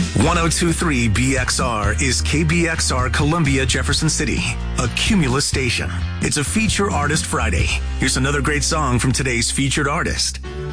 1023 BXR is KBXR Columbia, Jefferson City, a Cumulus station. It's a Feature Artist Friday. Here's another great song from today's featured artist.